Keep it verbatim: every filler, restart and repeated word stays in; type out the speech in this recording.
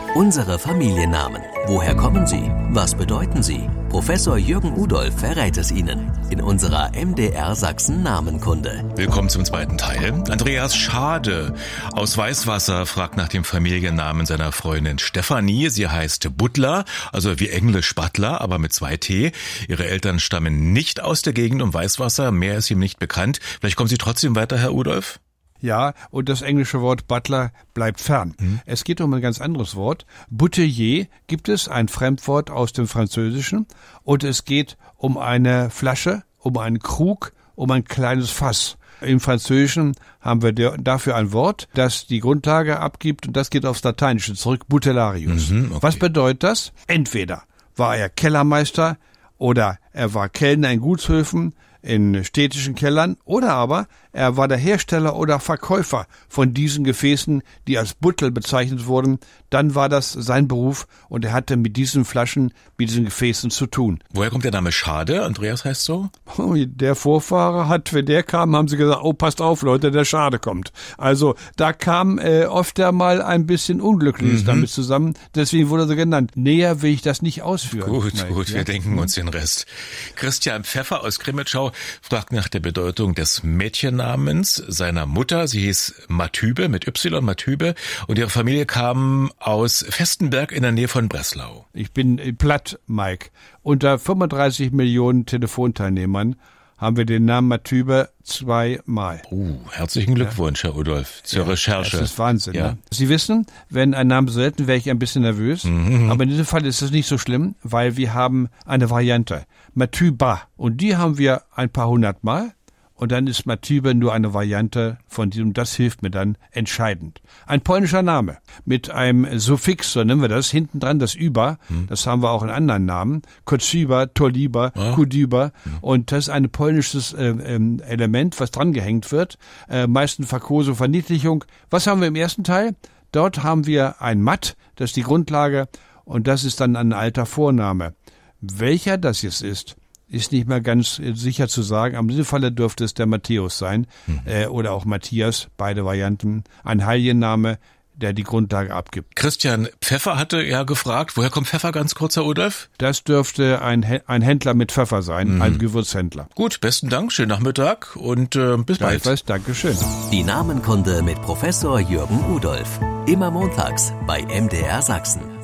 Unsere Familiennamen. Woher kommen sie? Was bedeuten sie? Professor Jürgen Udolph verrät es Ihnen in unserer M D R Sachsen Namenkunde. Willkommen zum zweiten Teil. Andreas Schade aus Weißwasser fragt nach dem Familiennamen seiner Freundin Stefanie. Sie heißt Butler, also wie Englisch Butler, aber mit zwei T. Ihre Eltern stammen nicht aus der Gegend um Weißwasser. Mehr ist ihm nicht bekannt. Vielleicht kommen Sie trotzdem weiter, Herr Udolph? Ja, und das englische Wort Butler bleibt fern. Hm. Es geht um ein ganz anderes Wort. Bouteiller gibt es, ein Fremdwort aus dem Französischen. Und es geht um eine Flasche, um einen Krug, um ein kleines Fass. Im Französischen haben wir dafür ein Wort, das die Grundlage abgibt, und das geht aufs Lateinische zurück, Butellarius. Mhm, okay. Was bedeutet das? Entweder war er Kellermeister oder er war Kellner in Gutshöfen, in städtischen Kellern, oder aber er war der Hersteller oder Verkäufer von diesen Gefäßen, die als Buttel bezeichnet wurden. Dann war das sein Beruf und er hatte mit diesen Flaschen, mit diesen Gefäßen zu tun. Woher kommt der Name Schade? Andreas heißt so? Oh, der Vorfahrer hat, wenn der kam, haben sie gesagt, oh, passt auf, Leute, der Schade kommt. Also da kam äh, oft mal ein bisschen Unglückliches mhm. damit zusammen. Deswegen wurde er so genannt. Näher will ich das nicht ausführen. Gut, Nein, gut, ja? wir denken uns den Rest. Christian Pfeffer aus Grimmitschau fragt nach der Bedeutung des Mädchennamens seiner Mutter. Sie hieß Matübe mit Y, Matübe, und ihre Familie kam aus Vestenberg in der Nähe von Breslau. Ich bin platt, Mike. Unter fünfunddreißig Millionen Telefonteilnehmern haben wir den Namen Matübe zweimal. Uh, herzlichen Glückwunsch, ja. Herr Udolph, zur ja, Recherche. Das ist Wahnsinn. Ja. Ne? Sie wissen, wenn ein Name selten, wäre ich ein bisschen nervös. Mhm. Aber in diesem Fall ist es nicht so schlimm, weil wir haben eine Variante. Matüba. Und die haben wir ein paar hundert Mal. Und dann ist Matübe nur eine Variante von diesem, das hilft mir dann entscheidend. Ein polnischer Name mit einem Suffix, so nennen wir das, hinten dran das Über, hm. das haben wir auch in anderen Namen, Kotsiba, Toliba, ah. Kudiba, hm. und das ist ein polnisches äh, äh, Element, was dran gehängt wird, äh, meistens Verkosung, Verniedlichung. Was haben wir im ersten Teil? Dort haben wir ein Mat, das ist die Grundlage, und das ist dann ein alter Vorname. Welcher das jetzt ist, ist nicht mehr ganz sicher zu sagen. Aber in diesem Falle dürfte es der Matthäus sein, mhm. äh, oder auch Matthias, beide Varianten. Ein Heilienname, der die Grundlage abgibt. Christian Pfeffer hatte ja gefragt, woher kommt Pfeffer, ganz kurz, Herr Udolph? Das dürfte ein, ein Händler mit Pfeffer sein, mhm. ein Gewürzhändler. Gut, besten Dank, schönen Nachmittag und äh, bis bald. Gleichfalls, Dankeschön. Die Namenkunde mit Professor Jürgen Udolph. Immer montags bei M D R Sachsen.